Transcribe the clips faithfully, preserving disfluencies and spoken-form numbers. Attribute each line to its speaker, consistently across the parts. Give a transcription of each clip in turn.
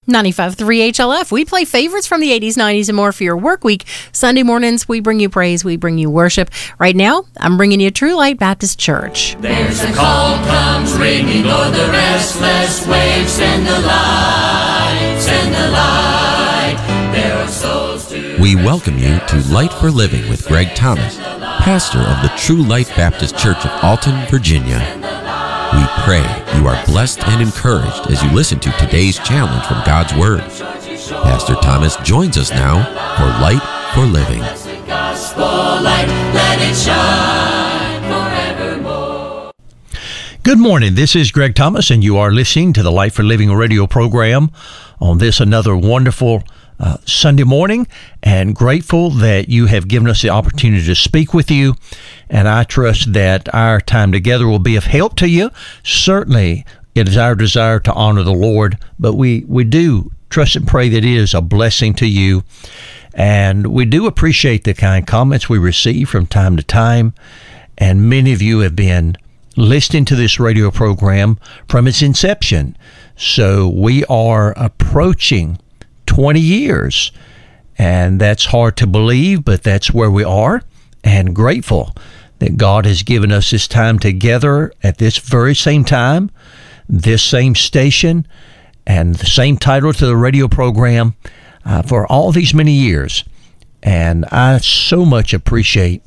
Speaker 1: ninety-five point three H L F. We play favorites from the eighties, nineties, and more for your work week. Sunday mornings, we bring you praise, we bring you worship. Right now, I'm bringing you True Light Baptist Church.
Speaker 2: There's a call comes ringing o'er the restless waves. Send the light, send the light. There are souls to...
Speaker 3: We welcome you to Light for Living with Greg Thomas, pastor of the True Light Baptist Church of Alton, Virginia. We pray you are blessed and encouraged as you listen to today's challenge from God's Word. Pastor Thomas joins us now for Light for Living.
Speaker 4: Good morning. This is Greg Thomas, and you are listening to the Light for Living radio program on this another wonderful Uh, Sunday morning, and grateful that you have given us the opportunity to speak with you, and I trust that our time together will be of help to you. Certainly, it is our desire to honor the Lord, but we, we do trust and pray that it is a blessing to you, and we do appreciate the kind comments we receive from time to time, and many of you have been listening to this radio program from its inception, so we are approaching twenty years, and that's hard to believe, but that's where we are, and grateful that God has given us this time together at this very same time, this same station, and the same title to the radio program uh, for all these many years. And I so much appreciate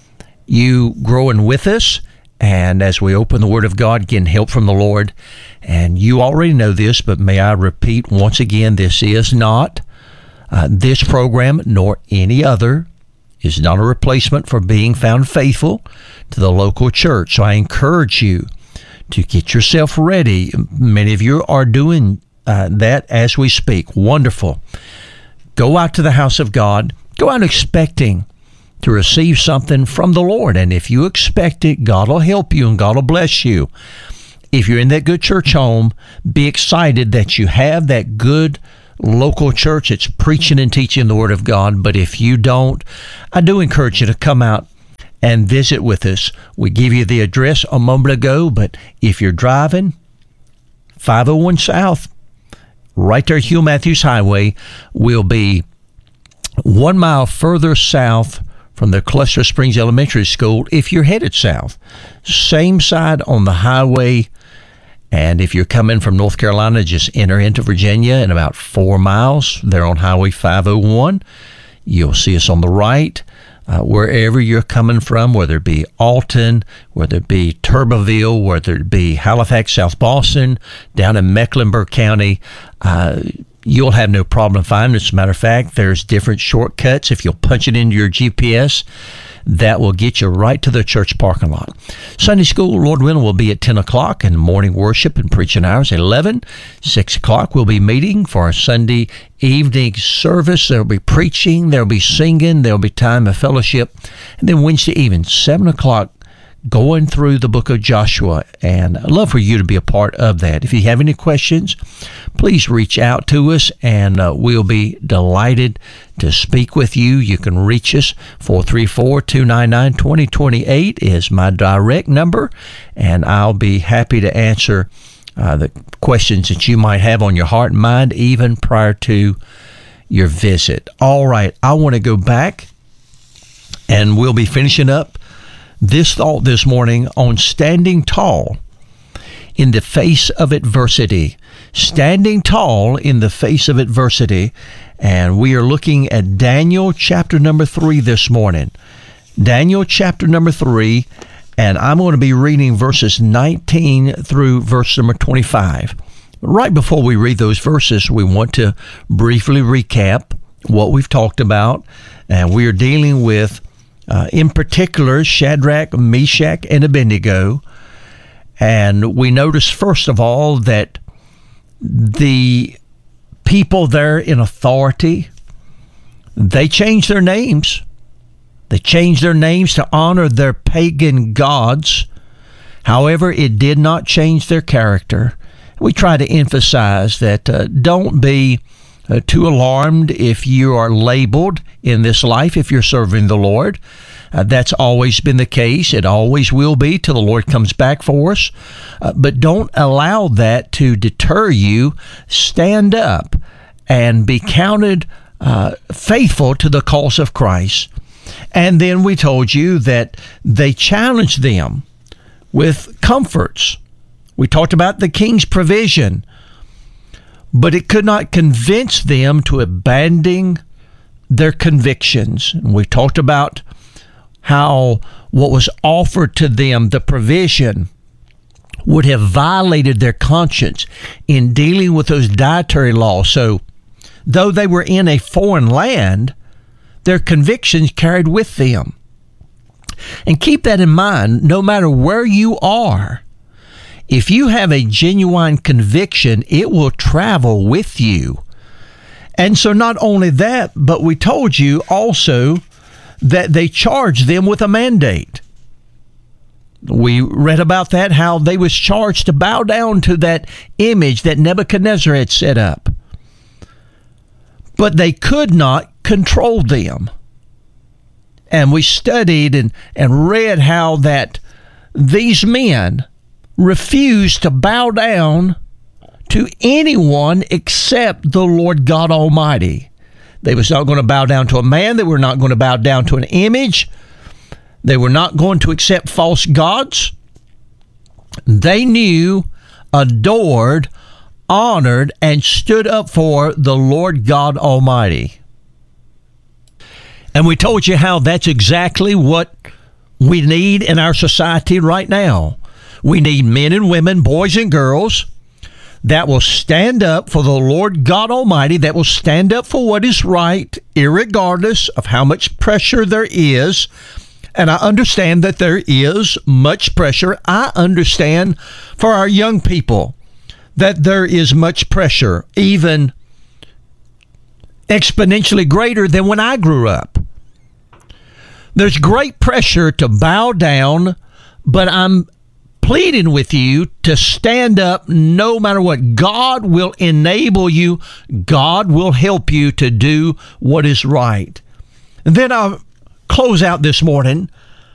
Speaker 4: you growing with us, and as we open the Word of God, getting help from the Lord. And you already know this, but may I repeat once again, this is not, uh, this program, nor any other, is not a replacement for being found faithful to the local church. So I encourage you to get yourself ready. Many of you are doing uh, that as we speak. Wonderful. Go out to the house of God. Go out expecting to receive something from the Lord. And if you expect it, God will help you and God will bless you. If you're in that good church home, be excited that you have that good local church that's preaching and teaching the Word of God. But if you don't, I do encourage you to come out and visit with us. We gave you the address a moment ago, but if you're driving, five oh one South, right there, Hugh Matthews Highway, will be one mile further south from the Cluster Springs Elementary School if you're headed south. Same side on the highway, and if you're coming from North Carolina, just enter into Virginia in about four miles. They're on Highway five oh one. You'll see us on the right. Uh, wherever you're coming from, whether it be Alton, whether it be Turbeville, whether it be Halifax, South Boston, down in Mecklenburg County, uh, you'll have no problem finding it. As a matter of fact, there's different shortcuts. If you'll punch it into your G P S, that will get you right to the church parking lot. Sunday school, Lord willing, will be at ten o'clock, and morning worship and preaching hours at eleven. six o'clock, we'll be meeting for our Sunday evening service. There'll be preaching, there'll be singing, there'll be time of fellowship. And then Wednesday evening, seven o'clock, going through the book of Joshua, and I'd love for you to be a part of that. If you have any questions, please reach out to us, and uh, we'll be delighted to speak with you. You can reach us. four three four, two nine nine, two zero two eight is my direct number, and I'll be happy to answer uh, the questions that you might have on your heart and mind, even prior to your visit. All right, I want to go back, and we'll be finishing up this thought this morning on standing tall in the face of adversity. Standing tall in the face of adversity. And we are looking at Daniel chapter number three this morning. Daniel chapter number three, and I'm going to be reading verses nineteen through verse number twenty-five. Right before we read those verses, we want to briefly recap what we've talked about. And we are dealing with Uh, in particular, Shadrach, Meshach, and Abednego. And we notice, first of all, that the people there in authority, they changed their names. They changed their names to honor their pagan gods. However, it did not change their character. We try to emphasize that uh, don't be uh, too alarmed if you are labeled in this life, if you're serving the Lord. Uh, that's always been the case. It always will be till the Lord comes back for us. Uh, but don't allow that to deter you. Stand up. and be counted uh, faithful to the cause of Christ. And then we told you that they challenged them with comforts. We talked about the king's provision, but it could not convince them to abandon their convictions. And we talked about how what was offered to them, the provision, would have violated their conscience in dealing with those dietary laws. So, though they were in a foreign land, their convictions carried with them. And keep that in mind, no matter where you are, if you have a genuine conviction, it will travel with you. And so not only that, but we told you also that they charged them with a mandate. We read about that, how they was charged to bow down to that image that Nebuchadnezzar had set up. But they could not control them. And we studied and, and read how that these men refused to bow down to anyone except the Lord God Almighty. They was not going to bow down to a man. They were not going to bow down to an image. They were not going to accept false gods. They knew, adored, honored, and stood up for the Lord God Almighty. And we told you how that's exactly what we need in our society right now. We need men and women, boys and girls, that will stand up for the Lord God Almighty, that will stand up for what is right, irregardless of how much pressure there is. And I understand that there is much pressure. I understand for our young people that there is much pressure, even exponentially greater than when I grew up. There's great pressure to bow down, but I'm pleading with you to stand up no matter what. God will enable you. God will help you to do what is right. And then I'll close out this morning